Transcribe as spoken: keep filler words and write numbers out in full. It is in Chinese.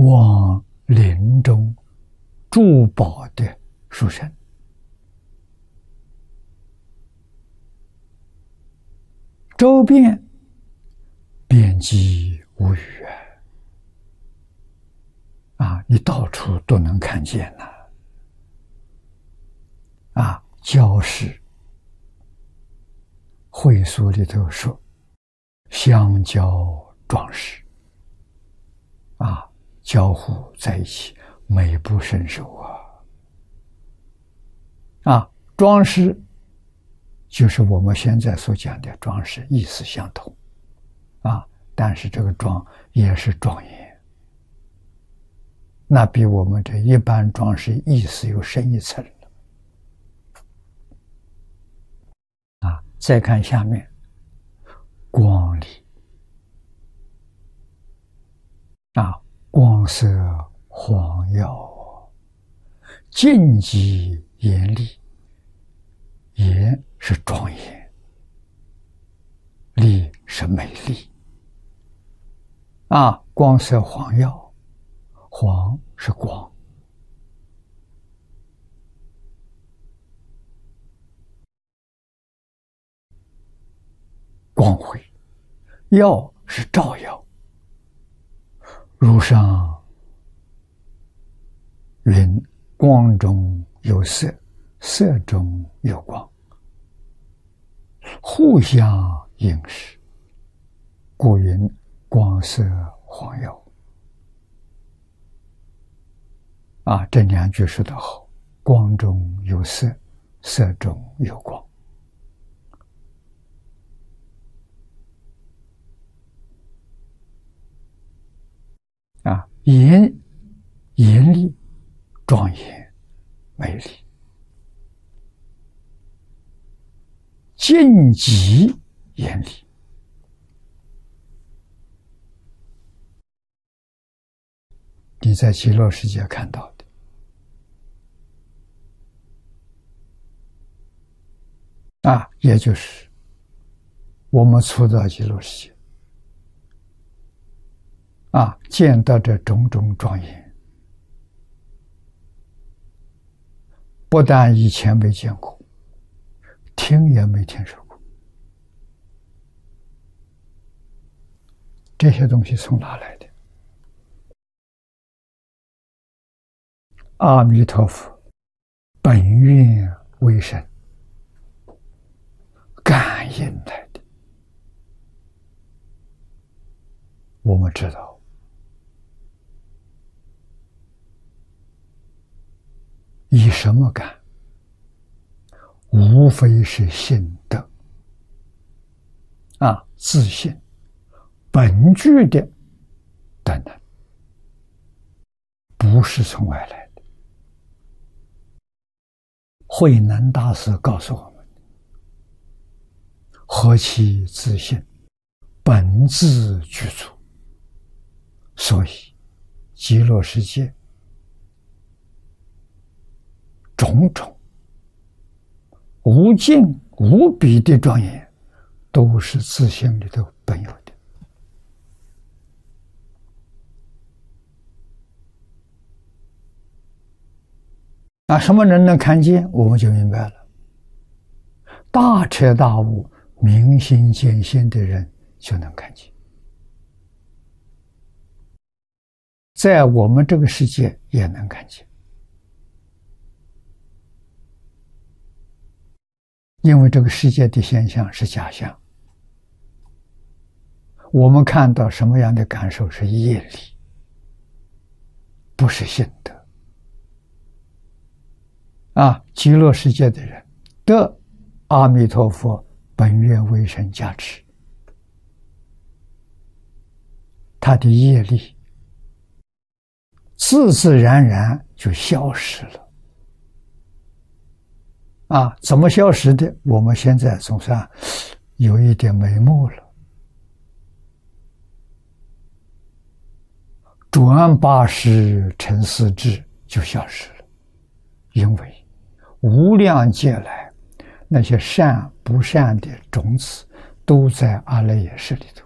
望林中珠宝的书生。周遍遍及无语啊！啊，你到处都能看见呐！啊，交饰会所里头说，相交装饰啊，交互在一起，美不胜收啊！啊，装饰就是我们现在所讲的装饰，意思相同啊，但是这个装也是庄严，那比我们这一般装饰意思又深一层了啊！再看下面，光里啊，光色晃耀，净极严厉，严是庄严，丽是美丽啊！光色晃耀，晃是光，光辉，耀是照耀，如上云：光中有色，色中有光，互相映饰，故云光色晃耀。啊，这两句说得好，光中有色，色中有光。啊，严严厉、庄严、美丽；净极严厉。你在极乐世界看到的啊，也就是我们初到极乐世界啊，见到这种种庄严，不但以前没见过，听也没听说过。这些东西从哪来的？阿弥陀佛本愿威神感应来的。我们知道，以什么感？无非是信德啊，自信本具的德能，不是从外来的。慧能大师告诉我们：何其自信，本自具足。所以极乐世界种种无尽无比的庄严，都是自性里头本有的。啊，什么人能看见，我们就明白了。大彻大悟、明心见性的人就能看见。在我们这个世界也能看见，因为这个世界的现象是假象。我们看到什么样的感受是业力，不是心得。啊，极乐世界的人得阿弥陀佛本愿威神加持，他的业力自自然然就消失了。啊，怎么消失的？我们现在总算有一点眉目了。转八识成四智就消失了，因为无量劫来那些善不善的种子都在阿赖耶识里头。